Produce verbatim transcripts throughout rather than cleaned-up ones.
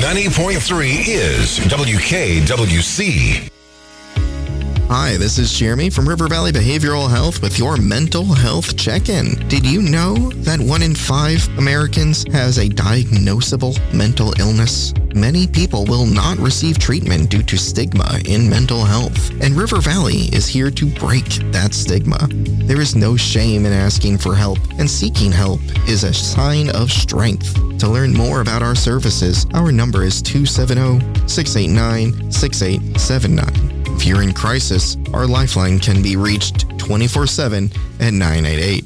ninety point three is W K W C. Hi, this is Jeremy from River Valley Behavioral Health with your mental health check-in. Did you know that one in five Americans has a diagnosable mental illness? Many people will not receive treatment due to stigma in mental health, and River Valley is here to break that stigma. There is no shame in asking for help, and seeking help is a sign of strength. To learn more about our services, our number is two seven zero, six eight nine, six eight seven nine. If you're in crisis, our lifeline can be reached twenty-four seven at nine eight eight.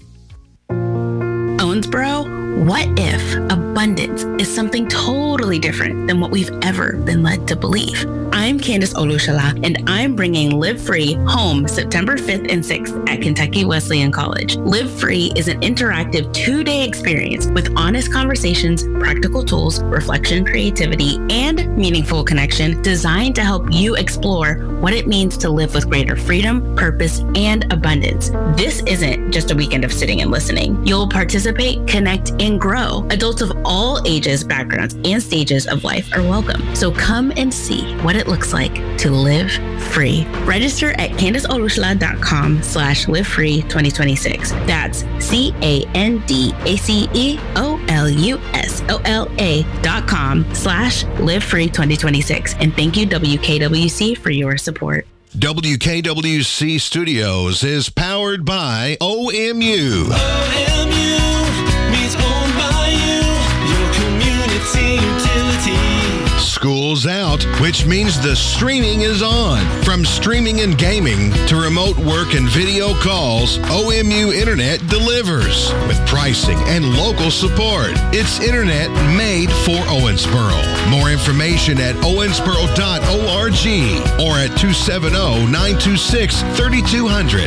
Owensboro, what if abundance is something totally different than what we've ever been led to believe? I'm Candace Olushala, and I'm bringing Live Free home September fifth and sixth at Kentucky Wesleyan College. Live Free is an interactive two-day experience with honest conversations, practical tools, reflection, creativity, and meaningful connection designed to help you explore what it means to live with greater freedom, purpose, and abundance. This isn't just a weekend of sitting and listening. You'll participate, connect, and grow. Adults of all ages, backgrounds, and stages of life are welcome. So come and see what it looks like to live free. Register at candaceolushala.com slash live free 2026. That's C-A-N-D-A-C-E-O-L-U-S-O-L-A dot com slash live free 2026. And thank you, W K W C, for your support. W K W C Studios is powered by O M U. O M U means owned by you, your community utility. School's out, which means the streaming is on. From streaming and gaming to remote work and video calls, O M U Internet delivers with pricing and local support. It's internet made for Owensboro. More information at owensboro dot org or at two seven zero, nine two six, three two zero zero.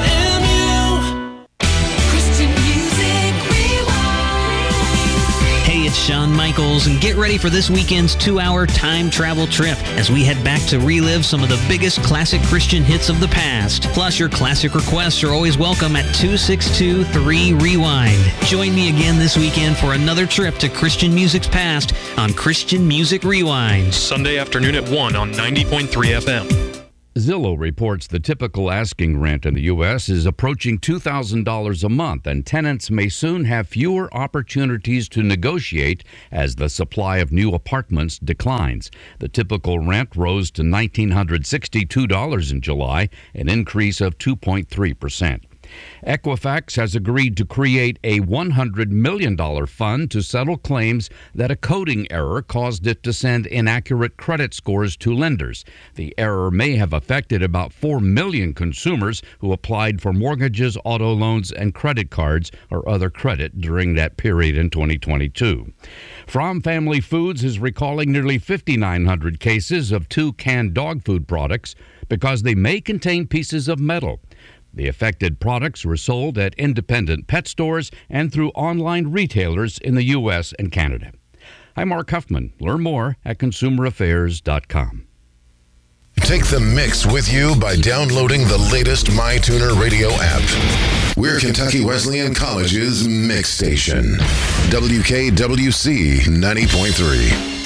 It's Shawn Michaels, and get ready for this weekend's two-hour time travel trip as we head back to relive some of the biggest classic Christian hits of the past. Plus, your classic requests are always welcome at two six two, three, rewind. Join me again this weekend for another trip to Christian music's past on Christian Music Rewind. Sunday afternoon at one on ninety point three F M. Zillow reports the typical asking rent in the U S is approaching two thousand dollars a month, and tenants may soon have fewer opportunities to negotiate as the supply of new apartments declines. The typical rent rose to one thousand nine hundred sixty-two dollars in July, an increase of two point three percent. Equifax has agreed to create a one hundred million dollars fund to settle claims that a coding error caused it to send inaccurate credit scores to lenders. The error may have affected about four million consumers who applied for mortgages, auto loans, and credit cards or other credit during that period in twenty twenty-two. Fromm Family Foods is recalling nearly five thousand nine hundred cases of two canned dog food products because they may contain pieces of metal. The affected products were sold at independent pet stores and through online retailers in the U S and Canada. I'm Mark Huffman. Learn more at consumer affairs dot com. Take the mix with you by downloading the latest MyTuner radio app. We're Kentucky Wesleyan College's Mix Station. W K W C ninety point three.